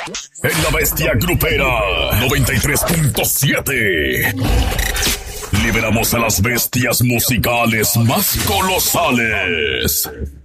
En la bestia grupera 93.7. Liberamos a las bestias musicales más colosales.